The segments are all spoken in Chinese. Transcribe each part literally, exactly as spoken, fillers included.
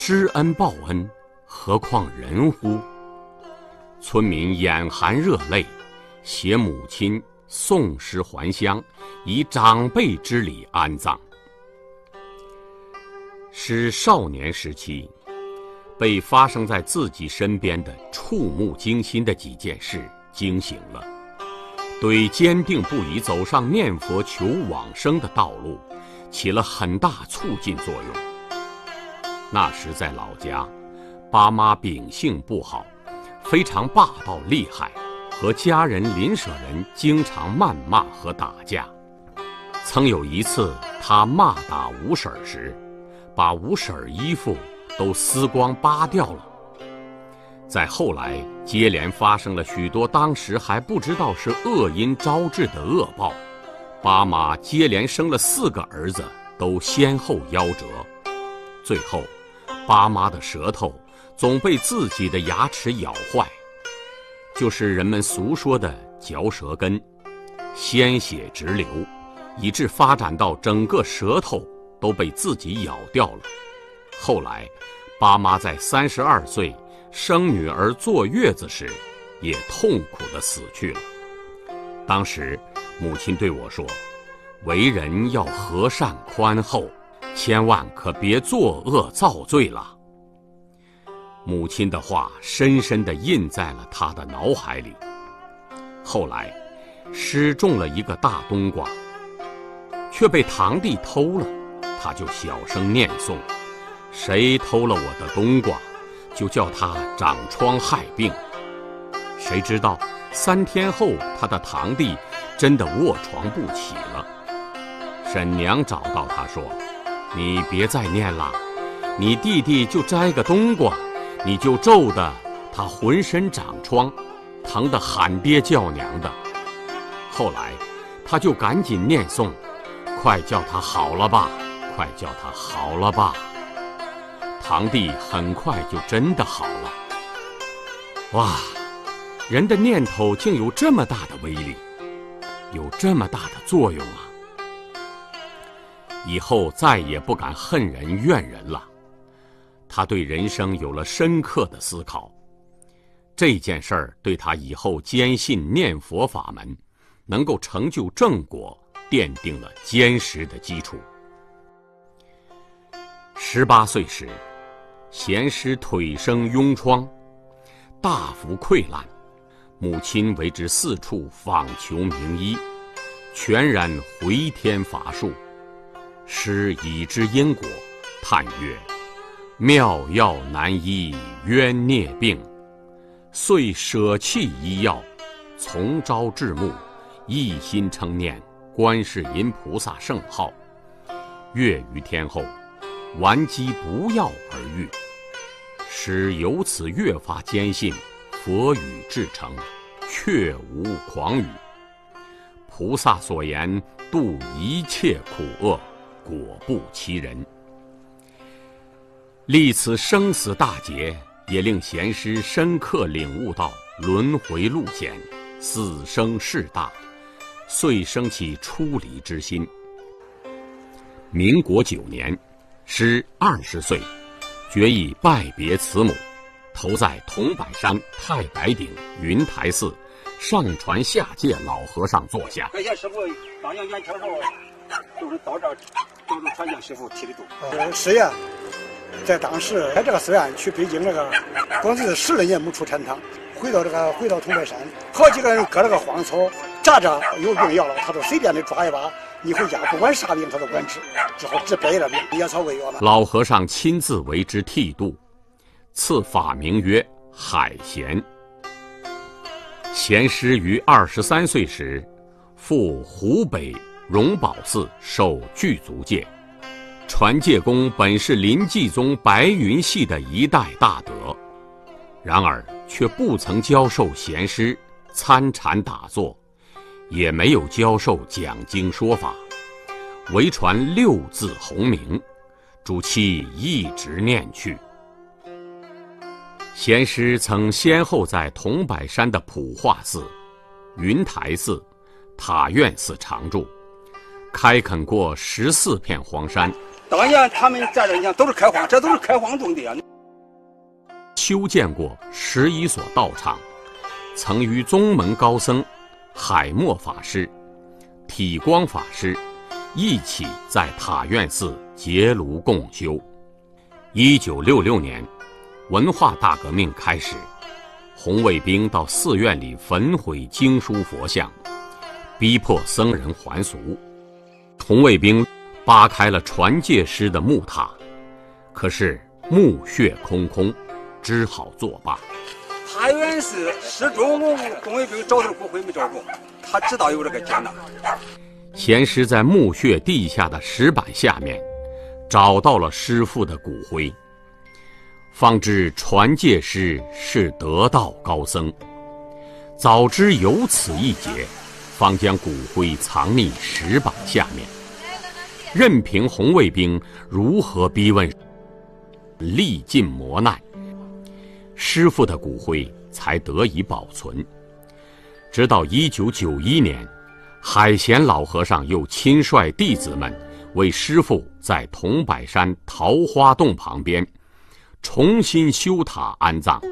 知恩报恩，何况人乎？村民眼含热泪，携母亲送尸还乡，以长辈之礼安葬。是少年时期被发生在自己身边的触目惊心的几件事惊醒了，对坚定不移走上念佛求往生的道路起了很大促进作用。那时在老家，爸妈秉性不好，非常霸道厉害，和家人邻舍人经常谩骂和打架。曾有一次他骂打吴婶时，把吴婶衣服都撕光扒掉了。再后来接连发生了许多当时还不知道是恶因招致的恶报，爸妈接连生了四个儿子都先后夭折，最后爸妈的舌头总被自己的牙齿咬坏，就是人们俗说的嚼舌根，鲜血直流，以致发展到整个舌头都被自己咬掉了。后来爸妈在三十二岁生女儿坐月子时也痛苦地死去了。当时母亲对我说，为人要和善宽厚，千万可别作恶造罪了。母亲的话深深地印在了他的脑海里。后来失种了一个大冬瓜，却被堂弟偷了，他就小声念诵，谁偷了我的冬瓜，就叫他长疮害病。谁知道三天后他的堂弟真的卧床不起了。婶娘找到他说，你别再念了，你弟弟就摘个冬瓜，你就咒得他浑身长疮，疼得喊爹叫娘的。后来他就赶紧念诵，快叫他好了吧，快叫他好了吧。堂弟很快就真的好了。哇，人的念头竟有这么大的威力，有这么大的作用啊！以后再也不敢恨人怨人了。他对人生有了深刻的思考，这件事儿对他以后坚信念佛法门能够成就正果奠定了坚实的基础。十八岁时，贤师腿生痈疮，大幅溃烂，母亲为之四处访求名医，全然回天乏术。师已知因果，叹曰，妙药难医冤孽病，遂舍弃医药，从朝至暮，一心称念观世音菩萨圣号。月余天后，顽疾不药而愈，使由此越发坚信佛语至诚，确无诳语。菩萨所言度一切苦厄，果不其人。历此生死大劫，也令贤师深刻领悟到轮回路险，死生事大，遂生起出离之心。民国九年，师二十岁，决意拜别慈母，投在桐柏山太白顶云台寺上传下界老和尚座下。 快些师傅当阳元朝时候，就是到这儿，都是传教师傅提的度。 呃，是呀，在当时在这个寺院去北京那个，光是十来年没出禅堂，回到这个回到桐柏山，好几个人割了个荒草，扎着有病要了，他都随便的抓一把，你回家不管啥病他都管治，只好治别的病，野草为药嘛。 老和尚亲自为之剃度，赐法名曰海贤。贤师于二十三岁时，赴湖北荣宝寺受具足戒。传戒公本是临济宗白云系的一代大德，然而却不曾教授贤师参禅打坐，也没有教授讲经说法，唯传六字洪名，主其一直念去。贤师曾先后在桐柏山的普化寺、云台寺、塔院寺常住，开垦过十四片荒山， 当年他们站着，你看都是开荒，这都是开荒种地啊。 修建过十一所道场，曾与宗门高僧海默法师、体光法师一起在塔院寺结庐共修。一九六六年，文化大革命开始，红卫兵到寺院里焚毁经书佛像，逼迫僧人还俗。红卫兵扒开了传戒师的木塔，可是墓穴空空，只好作罢。 塔院寺始终红卫兵找到骨灰没找着，他知道有这个艰难。 贤师在墓穴地下的石板下面找到了师父的骨灰，方知传戒师是得道高僧。早知有此一劫，方将骨灰藏匿石板下面，任凭红卫兵如何逼问，历尽磨难，师父的骨灰才得以保存。直到一九九一年，海贤老和尚又亲率弟子们为师父在桐柏山桃花洞旁边重新修塔安葬。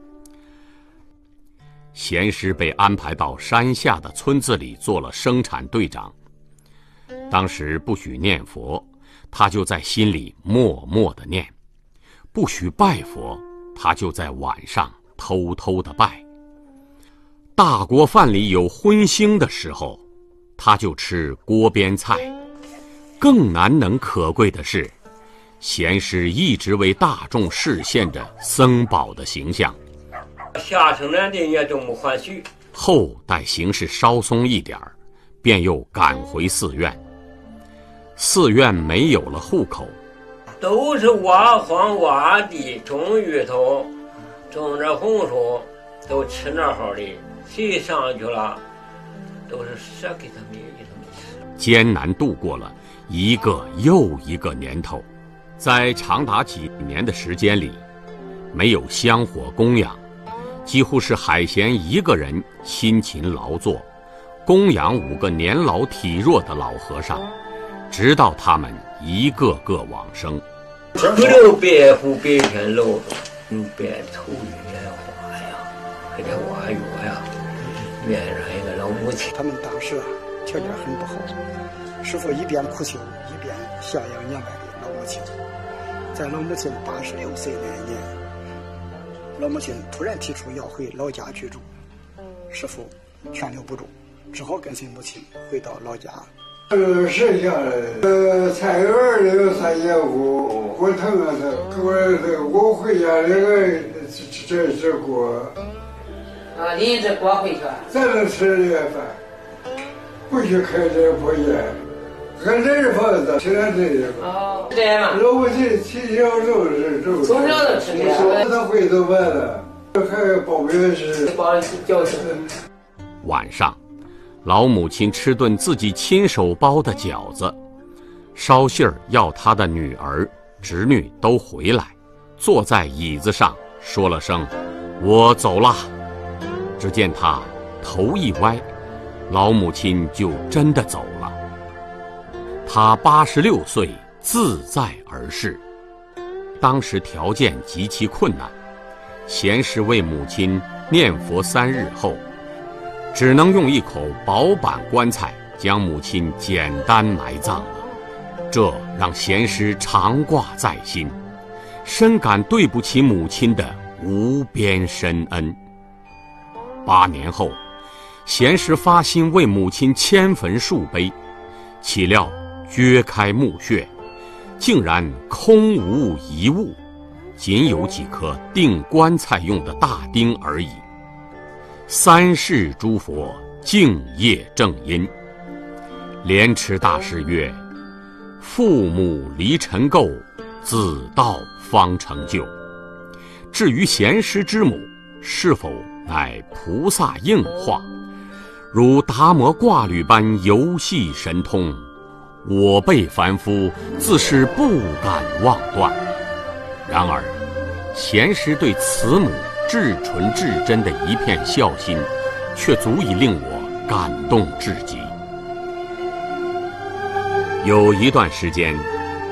贤师被安排到山下的村子里做了生产队长。当时不许念佛，他就在心里默默地念；不许拜佛，他就在晚上偷偷地拜。大锅饭里有荤腥的时候，他就吃锅边菜。更难能可贵的是，贤师一直为大众示现着僧宝的形象。 下生来的也都没还许。 后待形势稍松一点儿，便又赶回寺院。寺院没有了户口， 都是挖荒挖地，种芋头，种着红薯，都吃那好的。谁上去了，都是舍给他们给他们吃。 艰难度过了一个又一个年头，在长达几年的时间里，没有香火供养，几乎是海贤一个人辛勤劳作，供养五个年老体弱的老和尚，直到他们一个个往生。 不留白虎白天露，用白头莲花呀，还得挖药呀，面上一个老母亲。 他们当时啊条件很不好，师父一边苦修一边孝养年迈的老母亲。在老母亲八十六岁那一年，老母亲突然提出要回老家居住，师父劝留不住，只好跟随母亲回到老家。 呃，剩下的呃菜园里有三节骨，骨疼啊疼，我这我回家这个这这锅。 啊，你这锅回去？ 咱能吃这个饭，不许开这破烟，俺这是房子吃点这个。 哦，这样吗？ 老母亲从小就是这。 从小就吃这个。 他会做饭的，还包面食。 包饺子。 晚上，老母亲吃顿自己亲手包的饺子，捎信儿要她的女儿、侄女都回来，坐在椅子上说了声“我走了”。只见他头一歪，老母亲就真的走了。他八十六岁，自在而逝。当时条件极其困难，贤师为母亲念佛三日后，只能用一口薄板棺材将母亲简单埋葬了。这让贤师常挂在心，深感对不起母亲的无边深恩。八年后，贤师发心为母亲迁坟树碑，岂料掘开墓穴，竟然空无一物，仅有几颗钉棺材用的大钉而已。三世诸佛敬业正因。莲池大师曰：父母离尘垢，子道方成就。至于贤师之母是否乃菩萨应化，如达摩挂履般游戏神通，我辈凡夫自是不敢妄断。然而贤师对慈母至纯至真的一片孝心，却足以令我感动至极。有一段时间，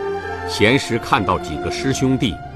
闲时看到几个师兄弟